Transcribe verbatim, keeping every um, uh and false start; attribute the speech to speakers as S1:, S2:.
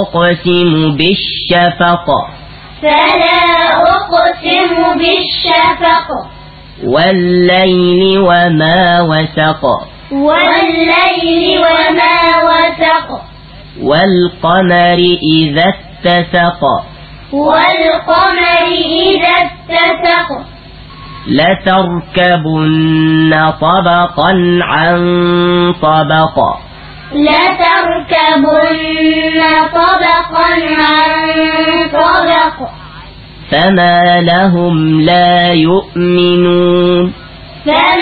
S1: أقسم بالشفق
S2: فلا أقسم بالشفق
S1: والليل وما وسق
S2: والليل وما وسق
S1: والقمر إذا اتسق
S2: والقمر إذا اتسق
S1: لتركبن طبقا عن طبق
S2: لتركبن طبقا عن طبق
S1: فما لهم لا يؤمنون
S2: فما